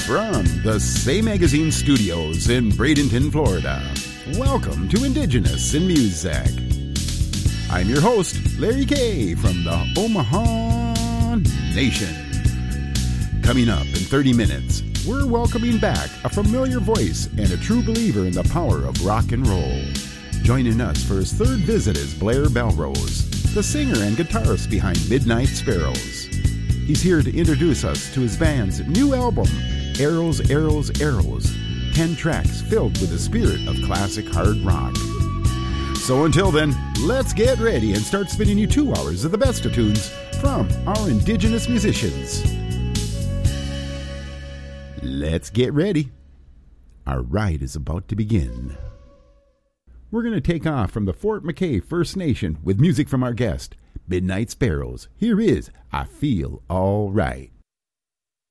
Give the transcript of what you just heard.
From the Say Magazine studios in Bradenton, Florida, welcome to Indigenous in Music. I'm your host, Larry Kay from the Omaha Nation. Coming up in 30 minutes, we're welcoming back a familiar voice and a true believer in the power of rock and roll. Joining us for his third visit is Blair Belrose, the singer and guitarist behind Midnight Sparrows. He's here to introduce us to his band's new album, Arrows, Arrows, Arrows, 10 tracks filled with the spirit of classic hard rock. So until then, let's get ready and start spinning you 2 hours of the best of tunes from our Indigenous musicians. Let's get ready. Our ride is about to begin. We're going to take off from the Fort McKay First Nation with music from our guest, Midnight Sparrows. Here is I Feel All Right.